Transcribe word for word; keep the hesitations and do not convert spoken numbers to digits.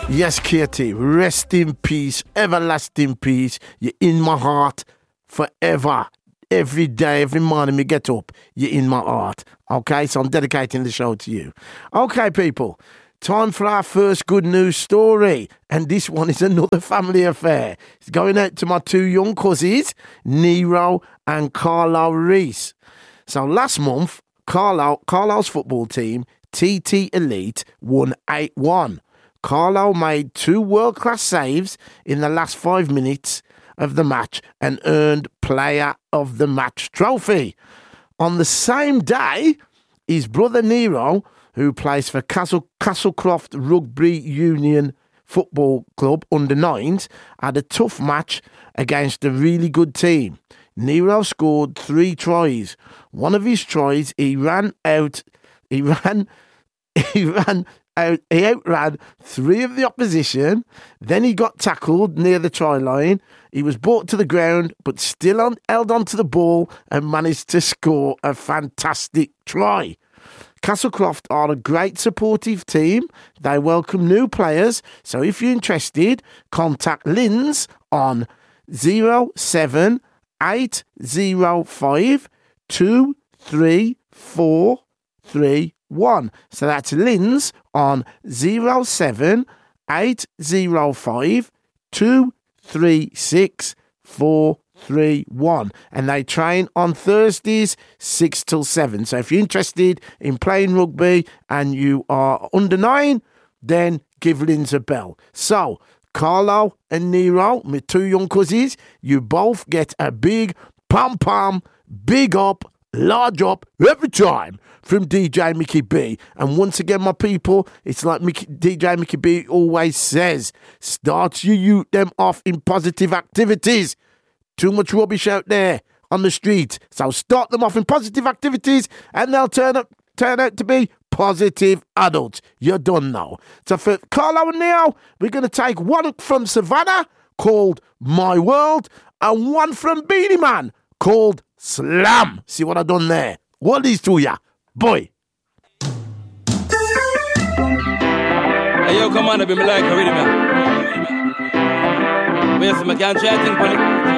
Yes, Katie, rest in peace, everlasting peace. You're in my heart forever. Every day, every morning we get up, you're in my heart. Okay, so I'm dedicating the show to you. Okay, people, time for our first good news story. And this one is another family affair. It's going out to my two young cousins, Nero and Carlo Reese. So last month, Carlo, Carlo's football team, T T Elite, won eight one. Carlo made two world-class saves in the last five minutes of the match and earned Player of the Match trophy. On the same day, his brother Nero, who plays for Castle, Castlecroft Rugby Union Football Club under nines, had a tough match against a really good team. Nero scored three tries. One of his tries, he ran out, he ran, he ran out, he outran three of the opposition. Then he got tackled near the try line. He was brought to the ground, but still on, held onto the ball and managed to score a fantastic try. Castlecroft are a great supportive team. They welcome new players. So if you're interested, contact Linz on zero seven eight zero five two three four three one. So that's Linz on zero seven eight zero five two three six four three one. And they train on Thursdays six till seven. So if you're interested in playing rugby and you are under nine, then give Linz a bell. So Carlo and Nero, my two young cousins, you both get a big pom-pom, big up, large up every time from D J Mickey B. And once again, my people, it's like Mickey, D J Mickey B always says, start your youth them off in positive activities. Too much rubbish out there on the street. So start them off in positive activities and they'll turn up, turn out to be positive adults. You're done now. So for Carlo and Neo, we're going to take one from Savannah called My World and one from Beanie Man called Slam. See what I done there? What is to ya? Boy. Hey, yo, come on, I be me like a rhythm, man. Wait, so I can't try a thing, buddy.